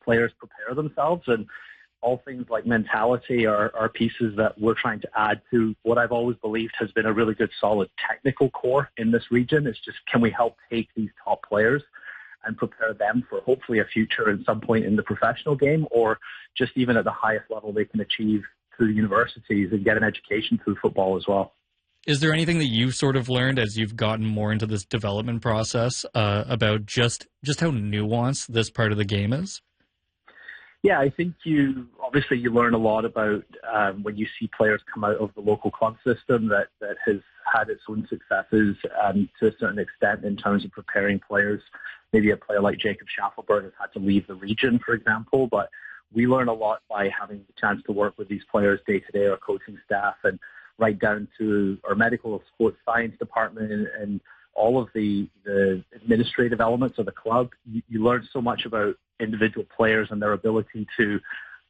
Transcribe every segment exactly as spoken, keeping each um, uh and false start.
players prepare themselves. And all things like mentality are, are pieces that we're trying to add to what I've always believed has been a really good, solid technical core in this region. It's just, can we help take these top players and prepare them for hopefully a future at some point in the professional game, or just even at the highest level they can achieve through universities and get an education through football as well. Is there anything that you've sort of learned as you've gotten more into this development process uh, about just just how nuanced this part of the game is? Yeah, I think you obviously you learn a lot about um, when you see players come out of the local club system that, that has had its own successes um, to a certain extent in terms of preparing players. Maybe a player like Jacob Schaffelberg has had to leave the region, for example, but we learn a lot by having the chance to work with these players day to day, our coaching staff, and right down to our medical sports science department and, and all of the, the administrative elements of the club. You, you learn so much about individual players and their ability to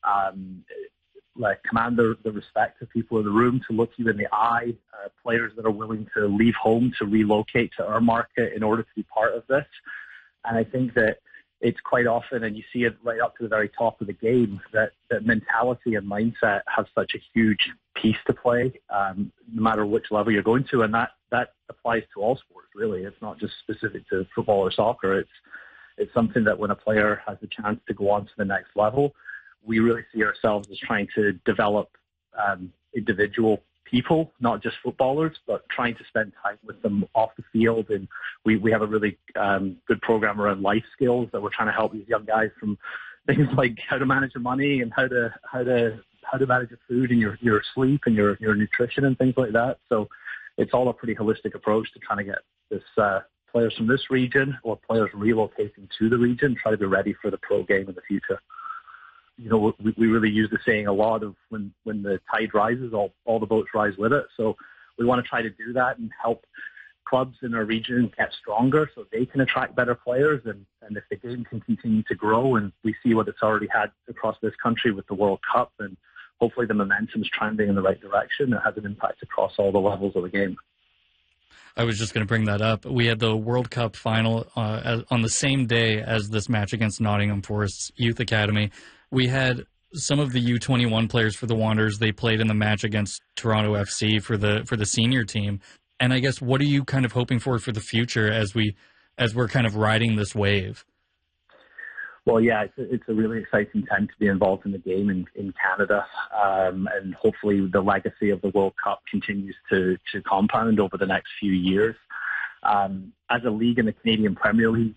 um, like command the, the respect of people in the room, to look you in the eye, uh, players that are willing to leave home to relocate to our market in order to be part of this. And I think that it's quite often, and you see it right up to the very top of the game, that, that mentality and mindset have such a huge piece to play, um, no matter which level you're going to. And that, that applies to all sports, really. It's not just specific to football or soccer. It's It's something that when a player has the chance to go on to the next level, we really see ourselves as trying to develop um, individual people, not just footballers, but trying to spend time with them off the field. And we, we have a really um, good program around life skills that we're trying to help these young guys, from things like how to manage your money and how to how to how to manage your food and your, your sleep and your, your nutrition and things like that. So it's all a pretty holistic approach to trying to get this uh, players from this region or players relocating to the region try to be ready for the pro game in the future. You know, we, we really use the saying a lot of when, when the tide rises, all, all the boats rise with it. So we want to try to do that and help clubs in our region get stronger so they can attract better players. And, and if the game can continue to grow, and we see what it's already had across this country with the World Cup, and hopefully the momentum is trending in the right direction, it has an impact across all the levels of the game. I was just going to bring that up. We had the World Cup final uh, as, on the same day as this match against Nottingham Forest's Youth Academy. We had some of the U twenty-one players for the Wanderers. They played in the match against Toronto F C for the for the senior team. And I guess, what are you kind of hoping for for the future as we as we're kind of riding this wave? Well, yeah, it's a, it's a really exciting time to be involved in the game in, in Canada, um, and hopefully the legacy of the World Cup continues to, to compound over the next few years. Um, as a league in the Canadian Premier League,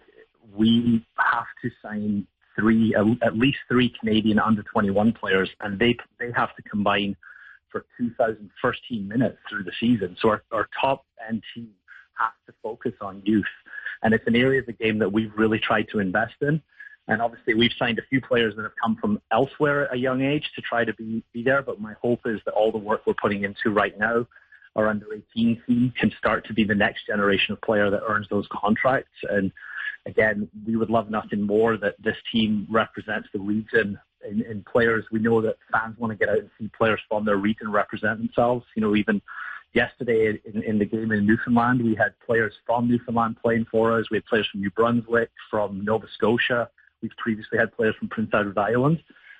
we have to sign three, at least three Canadian under twenty-one players, and they they have to combine for two thousand first team minutes through the season. So our, our top end team has to focus on youth, and it's an area of the game that we've really tried to invest in. And obviously, we've signed a few players that have come from elsewhere at a young age to try to be, be there. But my hope is that all the work we're putting into right now, our under eighteen team, can start to be the next generation of player that earns those contracts. And again, we would love nothing more that this team represents the region in, in players. We know that fans want to get out and see players from their region represent themselves. You know, even yesterday in, in the game in Newfoundland, we had players from Newfoundland playing for us. We had players from New Brunswick, from Nova Scotia. We've previously had players from Prince Edward Island.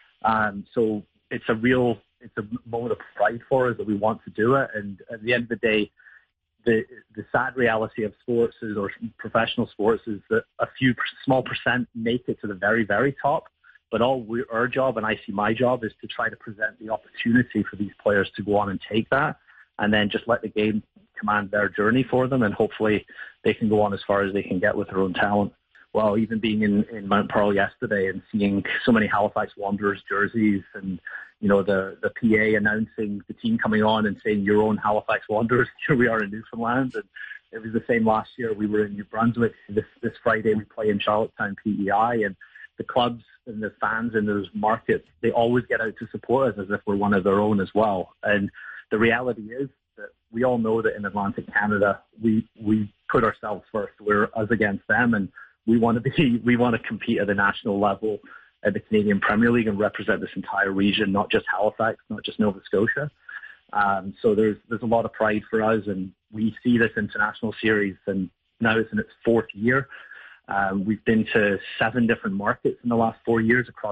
Um, so it's a real, it's a moment of pride for us that we want to do it. And at the end of the day, the the sad reality of sports is, or professional sports, is that a few small percent make it to the very, very top. But all we, our job, and I see my job, is to try to present the opportunity for these players to go on and take that, and then just let the game command their journey for them, and hopefully they can go on as far as they can get with their own talent. Well, even being in, in Mount Pearl yesterday and seeing so many Halifax Wanderers jerseys, and you know the, the P A announcing the team coming on and saying your own Halifax Wanderers, here we are in Newfoundland. And it was the same last year. We were in New Brunswick. This, this Friday we play in Charlottetown P E I, and the clubs and the fans in those markets, they always get out to support us as if we're one of their own as well. And the reality is that we all know that in Atlantic Canada, we, we put ourselves first. We're us against them, and we want to be, we want to compete at the national level at the Canadian Premier League and represent this entire region, not just Halifax, not just Nova Scotia. Um, so there's there's a lot of pride for us, and we see this international series, and now it's in its fourth year. Um, we've been to seven different markets in the last four years across